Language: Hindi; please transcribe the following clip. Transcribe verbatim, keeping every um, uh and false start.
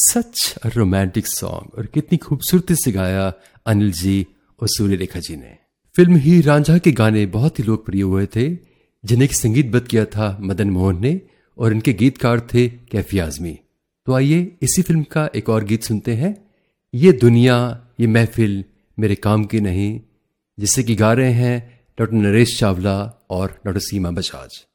सच रोमांटिक सॉन्ग, और कितनी खूबसूरती से गाया अनिल जी और सूर्यरेखा जी ने। फिल्म ही रांझा के गाने बहुत ही लोकप्रिय हुए थे, जिन्हें संगीतबद्ध किया था मदन मोहन ने, और इनके गीतकार थे कैफी आजमी। तो आइए इसी फिल्म का एक और गीत सुनते हैं, ये दुनिया ये महफिल मेरे काम की नहीं, जिसे कि गा रहे हैं डॉक्टर नरेश चावला और डॉक्टर सीमा बजाज।